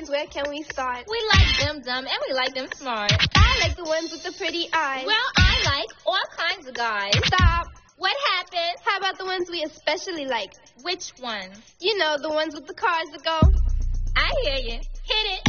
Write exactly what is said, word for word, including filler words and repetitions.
kinds. Where can we start? We like them dumb and we like them smart. I like the ones with the pretty eyes. Well, I like all kinds of guys. Stop. What happened? How about the ones we especially like? Which ones? You know, the ones with the cars that go. I hear you. Hit it.